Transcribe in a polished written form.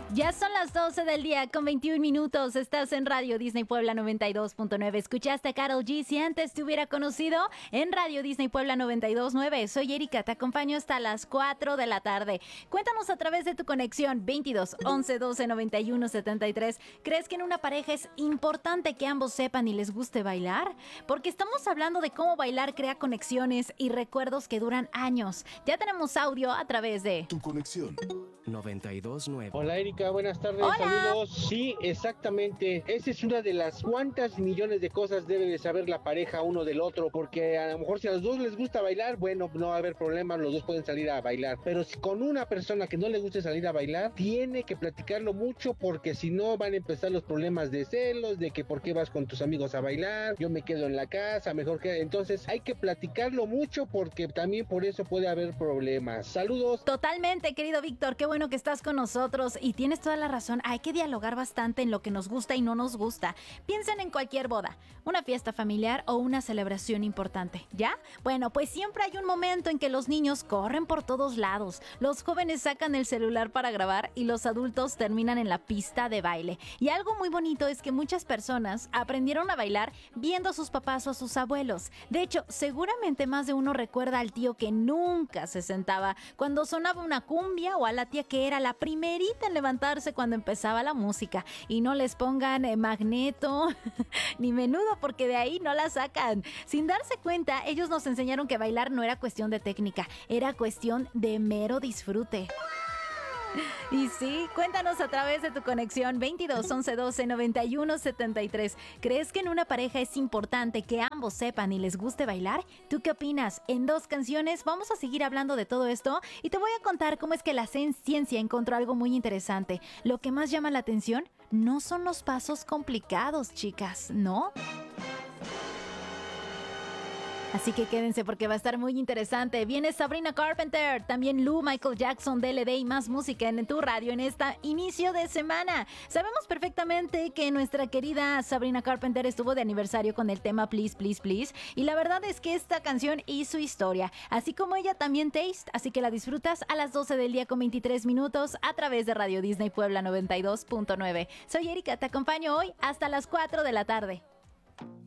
Ya son las 12 del día con 21 minutos. Estás en Radio Disney Puebla 92.9. Escuchaste a Karol G. Si antes te hubiera conocido en Radio Disney Puebla 92.9. Soy Erika, te acompaño hasta las 4 de la tarde. Cuéntanos a través de tu conexión 22 11 12 91 73. ¿Crees que en una pareja es importante que ambos sepan y les guste bailar? Porque estamos hablando de cómo bailar crea conexiones y recuerdos que duran años. Ya tenemos audio a través de Tu conexión. 92.9. Hola Erika, buenas tardes, Hola. saludos. Sí, exactamente. Esa es una de las cuantas millones de cosas debe de saber la pareja uno del otro, porque a lo mejor si a los dos les gusta bailar, bueno, no va a haber problema, los dos pueden salir a bailar. Pero si con una persona que no le guste salir a bailar, tiene que platicarlo mucho, porque si no van a empezar los problemas de celos, de que por qué vas con tus amigos a bailar, yo me quedo en la casa, mejor que... Entonces hay que platicarlo mucho, porque también por eso puede haber problemas. Saludos. Totalmente, querido Víctor, qué bueno que estás con nosotros y tienes toda la razón, hay que dialogar bastante en lo que nos gusta y no nos gusta. Piensen en cualquier boda, una fiesta familiar o una celebración importante, ¿ya? Bueno, pues siempre hay un momento en que los niños corren por todos lados, los jóvenes sacan el celular para grabar y los adultos terminan en la pista de baile. Y algo muy bonito es que muchas personas aprendieron a bailar viendo a sus papás o a sus abuelos. De hecho, seguramente más de uno recuerda al tío que nunca se sentaba cuando sonaba una cumbia o a la tía que era la primerita en levantarse cuando empezaba la música. Y no les pongan Magneto ni Menudo, porque de ahí no la sacan. Sin darse cuenta, ellos nos enseñaron que bailar no era cuestión de técnica, era cuestión de mero disfrute. Y sí, cuéntanos a través de tu conexión 22 11 12 91 73. ¿Crees que en una pareja es importante que ambos sepan y les guste bailar? ¿Tú qué opinas? En 2 canciones vamos a seguir hablando de todo esto y te voy a contar cómo es que la ciencia encontró algo muy interesante. Lo que más llama la atención no son los pasos complicados, chicas, ¿no? Así que quédense porque va a estar muy interesante. Viene Sabrina Carpenter, también Lou, Michael Jackson, DLD y más música en tu radio en este inicio de semana. Sabemos perfectamente que nuestra querida Sabrina Carpenter estuvo de aniversario con el tema Please, Please, Please. Y la verdad es que esta canción hizo historia, así como ella también Taste. Así que la disfrutas a las 12 del día con 23 minutos a través de Radio Disney Puebla 92.9. Soy Erika, te acompaño hoy hasta las 4 de la tarde.